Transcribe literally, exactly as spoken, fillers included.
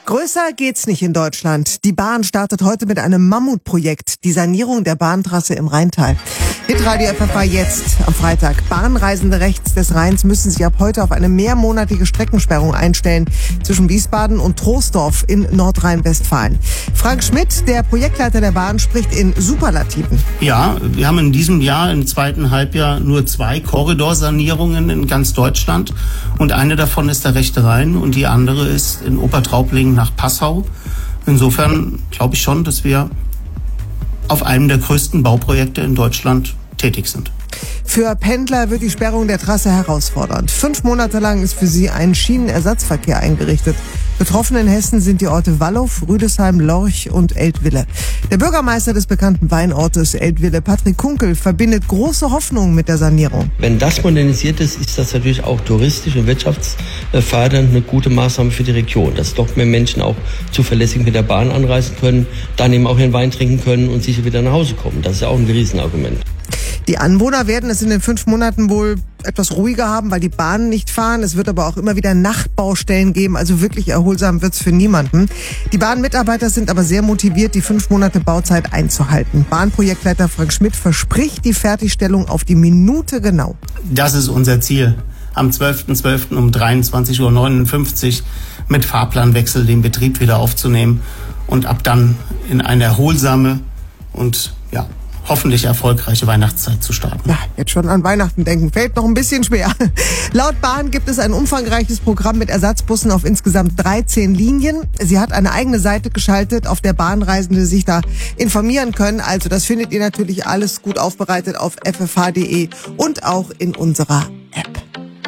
Größer geht's nicht in Deutschland. Die Bahn startet heute mit einem Mammutprojekt, die Sanierung der Bahntrasse im Rheintal. Hitradio F F A jetzt am Freitag. Bahnreisende rechts des Rheins müssen sich ab heute auf eine mehrmonatige Streckensperrung einstellen zwischen Wiesbaden und Troisdorf in Nordrhein-Westfalen. Frank Schmidt, der Projektleiter der Bahn, spricht in Superlativen. Ja, wir haben in diesem Jahr, im zweiten Halbjahr, nur zwei Korridorsanierungen in ganz Deutschland. Und eine davon ist der rechte Rhein und die andere ist in Obertraublingen nach Passau. Insofern glaube ich schon, dass wir auf einem der größten Bauprojekte in Deutschland tätig sind. Für Pendler wird die Sperrung der Trasse herausfordernd. Fünf Monate lang ist für sie ein Schienenersatzverkehr eingerichtet. Betroffen in Hessen sind die Orte Wallow, Rüdesheim, Lorch und Eltville. Der Bürgermeister des bekannten Weinortes Eltville, Patrick Kunkel, verbindet große Hoffnungen mit der Sanierung. Wenn das modernisiert ist, ist das natürlich auch touristisch und wirtschaftsfördernd eine gute Maßnahme für die Region. Dass doch mehr Menschen auch zuverlässig mit der Bahn anreisen können, dann eben auch ihren Wein trinken können und sicher wieder nach Hause kommen. Das ist ja auch ein Riesenargument. Die Anwohner werden es in den fünf Monaten wohl etwas ruhiger haben, weil die Bahnen nicht fahren. Es wird aber auch immer wieder Nachtbaustellen geben, also wirklich erholsam wird's für niemanden. Die Bahnmitarbeiter sind aber sehr motiviert, die fünf Monate Bauzeit einzuhalten. Bahnprojektleiter Frank Schmidt verspricht die Fertigstellung auf die Minute genau. Das ist unser Ziel. Am zwölften zwölften um dreiundzwanzig Uhr neunundfünfzig mit Fahrplanwechsel den Betrieb wieder aufzunehmen und ab dann in eine erholsame und ja, hoffentlich erfolgreiche Weihnachtszeit zu starten. Ja, jetzt schon an Weihnachten denken, fällt noch ein bisschen schwer. Laut Bahn gibt es ein umfangreiches Programm mit Ersatzbussen auf insgesamt dreizehn Linien. Sie hat eine eigene Seite geschaltet, auf der Bahnreisende sich da informieren können. Also das findet ihr natürlich alles gut aufbereitet auf f f h punkt d e und auch in unserer App.